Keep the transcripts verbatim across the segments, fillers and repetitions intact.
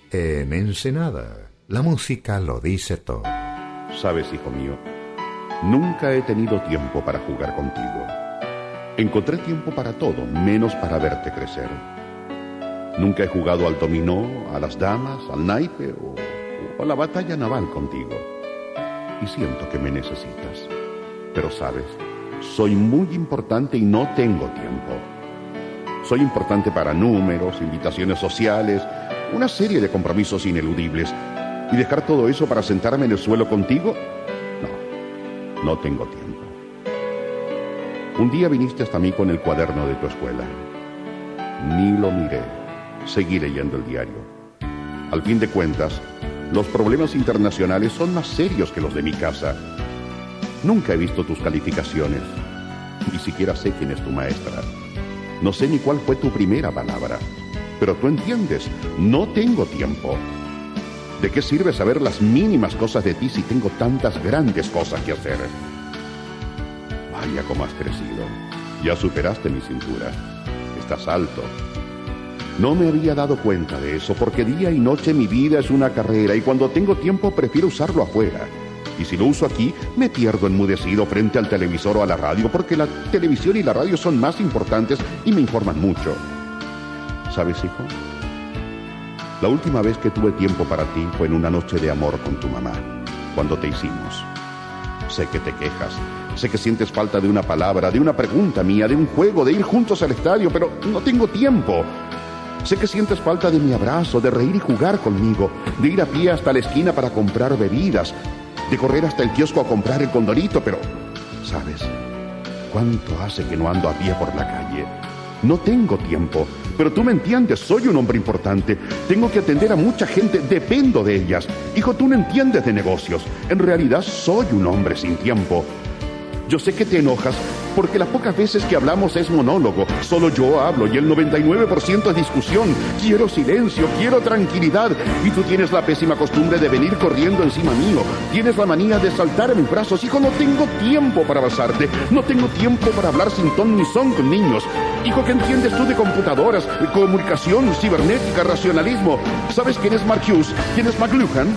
en Ensenada. La música lo dice todo. Sabes, hijo mío, nunca he tenido tiempo para jugar contigo. Encontré tiempo para todo, menos para verte crecer. Nunca he jugado al dominó, a las damas, al naipe o, o a la batalla naval contigo. Y siento que me necesitas. Pero sabes, soy muy importante y no tengo tiempo. Soy importante para números, invitaciones sociales, una serie de compromisos ineludibles. ¿Y dejar todo eso para sentarme en el suelo contigo? No, no tengo tiempo. Un día viniste hasta mí con el cuaderno de tu escuela. Ni lo miré. Seguí leyendo el diario. Al fin de cuentas, los problemas internacionales son más serios que los de mi casa. Nunca he visto tus calificaciones. Ni siquiera sé quién es tu maestra. No sé ni cuál fue tu primera palabra. Pero tú entiendes, no tengo tiempo. ¿De qué sirve saber las mínimas cosas de ti si tengo tantas grandes cosas que hacer? Vaya cómo has crecido. Ya superaste mi cintura. Estás alto. No me había dado cuenta de eso, porque día y noche mi vida es una carrera y cuando tengo tiempo prefiero usarlo afuera. Y si lo uso aquí, me pierdo enmudecido frente al televisor o a la radio, porque la televisión y la radio son más importantes y me informan mucho. ¿Sabes, hijo? La última vez que tuve tiempo para ti fue en una noche de amor con tu mamá, cuando te hicimos. Sé que te quejas, sé que sientes falta de una palabra, de una pregunta mía, de un juego, de ir juntos al estadio, pero no tengo tiempo. Sé que sientes falta de mi abrazo, de reír y jugar conmigo, de ir a pie hasta la esquina para comprar bebidas, de correr hasta el kiosco a comprar el condorito, pero, ¿sabes? ¿Cuánto hace que no ando a pie por la calle? No tengo tiempo, pero tú me entiendes, soy un hombre importante. Tengo que atender a mucha gente, dependo de ellas. Hijo, tú no entiendes de negocios. En realidad soy un hombre sin tiempo. Yo sé que te enojas porque las pocas veces que hablamos es monólogo. Solo yo hablo y el noventa y nueve por ciento es discusión. Quiero silencio, quiero tranquilidad. Y tú tienes la pésima costumbre de venir corriendo encima mío. Tienes la manía de saltar a mis brazos. Hijo, no tengo tiempo para abrazarte. No tengo tiempo para hablar sin ton ni son con niños. Hijo, ¿qué entiendes tú de computadoras, de comunicación, cibernética, racionalismo? ¿Sabes quién es Mark Hughes? ¿Quién es McLuhan?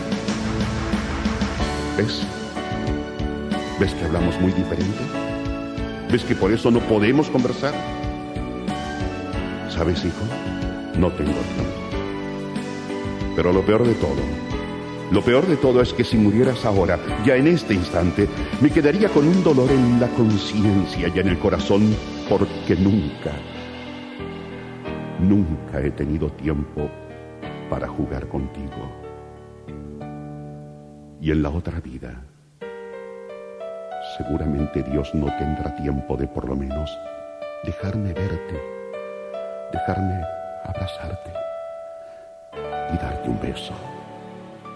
¿Ves? ¿Ves que hablamos muy diferente? ¿Ves que por eso no podemos conversar? ¿Sabes, hijo? No tengo tiempo. Pero lo peor de todo, lo peor de todo es que si murieras ahora, ya en este instante, me quedaría con un dolor en la conciencia y en el corazón, porque nunca, nunca he tenido tiempo para jugar contigo. Y en la otra vida, seguramente Dios no tendrá tiempo de por lo menos dejarme verte, dejarme abrazarte y darte un beso.